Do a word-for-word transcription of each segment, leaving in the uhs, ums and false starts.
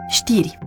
Știri.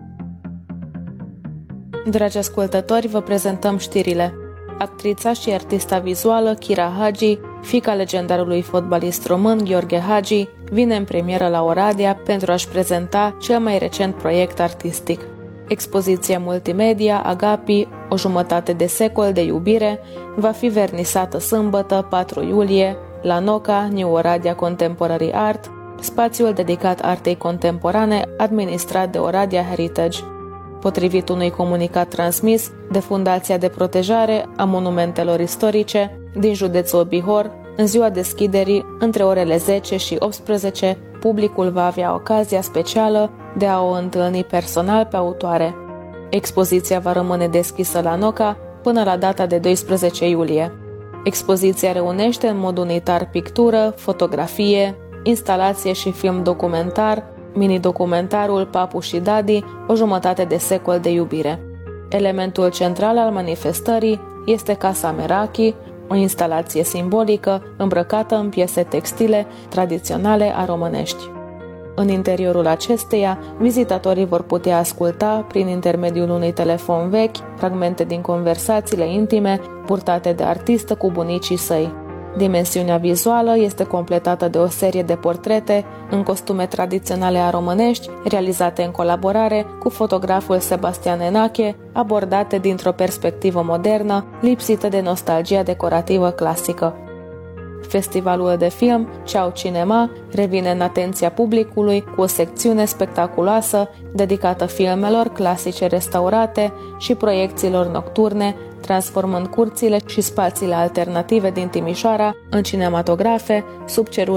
Dragi ascultători, vă prezentăm știrile. Actrița și artista vizuală Kira Hagi, fiica legendarului fotbalist român Gheorghe Hagi, vine în premieră la Oradea pentru a-și prezenta cel mai recent proiect artistic. Expoziția multimedia Agapi, o jumătate de secol de iubire, va fi vernisată sâmbătă, patru iulie, la NOCA, New Oradea Contemporary Art, spațiul dedicat artei contemporane administrat de Oradea Heritage. Potrivit unui comunicat transmis de Fundația de Protejare a Monumentelor Istorice din județul Bihor, în ziua deschiderii, între orele zece și optsprezece, publicul va avea ocazia specială de a o întâlni personal pe autoare. Expoziția va rămâne deschisă la NOCA până la data de doisprezece iulie. Expoziția reunește în mod unitar pictură, fotografie, instalație și film documentar, mini-documentarul Papu și Dadi, o jumătate de secol de iubire. Elementul central al manifestării este Casa Meraki, o instalație simbolică îmbrăcată în piese textile tradiționale a românești. În interiorul acesteia, vizitatorii vor putea asculta, prin intermediul unui telefon vechi, fragmente din conversațiile intime purtate de artistă cu bunicii săi. Dimensiunea vizuală este completată de o serie de portrete în costume tradiționale a românești, realizate în colaborare cu fotograful Sebastian Enache, abordate dintr-o perspectivă modernă, lipsită de nostalgia decorativă clasică. Festivalul de film Ceau Cinema revine în atenția publicului cu o secțiune spectaculoasă dedicată filmelor clasice restaurate și proiecțiilor nocturne, transformând curțile și spațiile alternative din Timișoara în cinematografe sub cerul